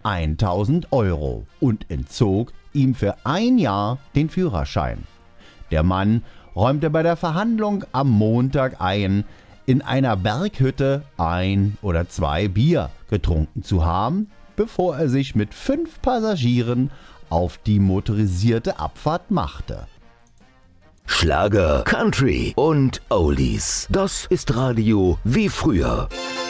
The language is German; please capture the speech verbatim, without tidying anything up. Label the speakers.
Speaker 1: tausend Euro und entzog ihm für ein Jahr den Führerschein. Der Mann räumte bei der Verhandlung am Montag ein, in einer Berghütte ein oder zwei Bier getrunken zu haben, bevor er sich mit fünf Passagieren auf die motorisierte Abfahrt machte.
Speaker 2: Schlager, Country und Oldies. Das ist Radio wie früher.